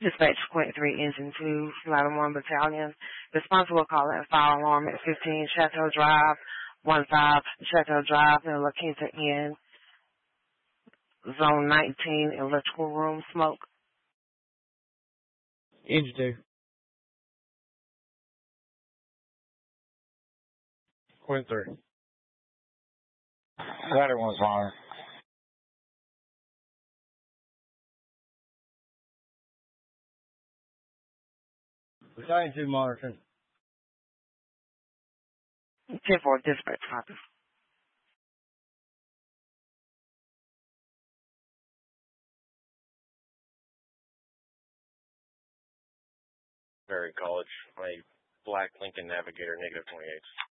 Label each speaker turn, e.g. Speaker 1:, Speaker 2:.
Speaker 1: Dispatch Point 3, Engine 2, Lattimore Battalion. Responsible call at fire alarm at 15 Chateau Drive, 15 Chateau Drive in La Quinta Inn, Zone 19, electrical room smoke.
Speaker 2: Engine 2.
Speaker 3: Point 3.
Speaker 4: Ladder 1's fire.
Speaker 2: Battalion 2 monitoring.
Speaker 1: 10-4 dispatch copy.
Speaker 3: Berry College, a black Lincoln Navigator, -28.